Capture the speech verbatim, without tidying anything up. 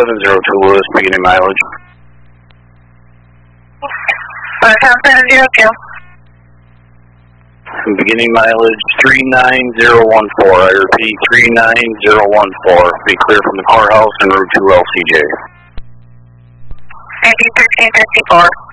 seven zero two Lewis, beginning mileage. five seven zero two. Beginning mileage three nine zero one four. I repeat, three nine zero one four. Be clear from the car house and Route two L C J. nineteen thirteen fifty-four.